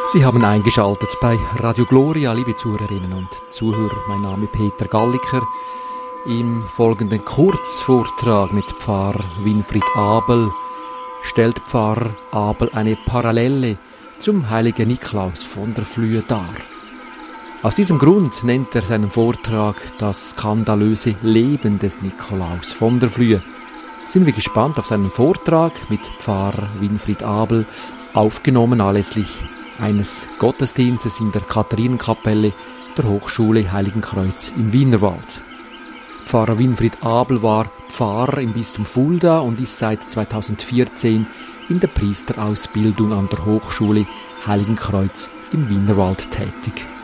Sie haben eingeschaltet bei Radio Gloria, liebe Zuhörerinnen und Zuhörer. Mein Name ist Peter Galliker. Im folgenden Kurzvortrag mit Pfarrer Winfried Abel stellt Pfarrer Abel eine Parallele zum heiligen Nikolaus von der Flühe dar. Aus diesem Grund nennt er seinen Vortrag das skandalöse Leben des Nikolaus von der Flühe. Sind wir gespannt auf seinen Vortrag mit Pfarrer Winfried Abel, aufgenommen anlässlich eines Gottesdienstes in der Katharinenkapelle der Hochschule Heiligenkreuz im Wienerwald. Pfarrer Winfried Abel war Pfarrer im Bistum Fulda und ist seit 2014 in der Priesterausbildung an der Hochschule Heiligenkreuz im Wienerwald tätig.